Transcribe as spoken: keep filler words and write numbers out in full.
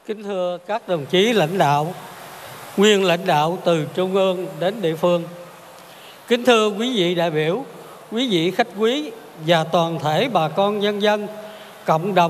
Kính thưa các đồng chí lãnh đạo, nguyên lãnh đạo từ trung ương đến địa phương. Kính thưa quý vị đại biểu, quý vị khách quý và toàn thể bà con nhân dân, cộng đồng